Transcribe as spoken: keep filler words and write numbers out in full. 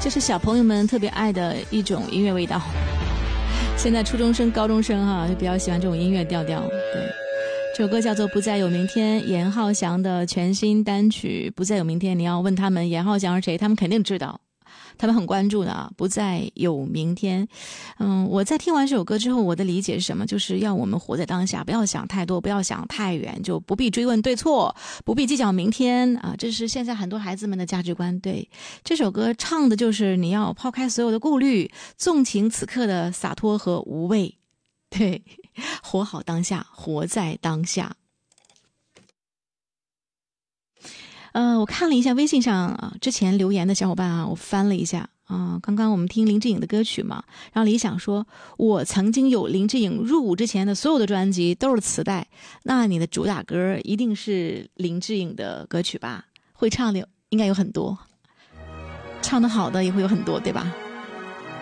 这是小朋友们特别爱的一种音乐味道。现在初中生高中生哈就比较喜欢这种音乐调调。对，这首歌叫做不再有明天，严浩翔的全新单曲不再有明天。你要问他们严浩翔是谁，他们肯定知道，他们很关注的啊，不再有明天。嗯，我在听完这首歌之后，我的理解是什么？就是要我们活在当下，不要想太多，不要想太远，就不必追问对错，不必计较明天啊。这是现在很多孩子们的价值观。对，这首歌唱的就是你要抛开所有的顾虑，纵情此刻的洒脱和无畏。对，活好当下，活在当下。呃，我看了一下微信上啊，之前留言的小伙伴啊，我翻了一下啊，刚刚我们听林志颖的歌曲嘛，然后李想说，我曾经有林志颖入伍之前的所有的专辑都是磁带，那你的主打歌一定是林志颖的歌曲吧？会唱的应该有很多，唱得好的也会有很多，对吧？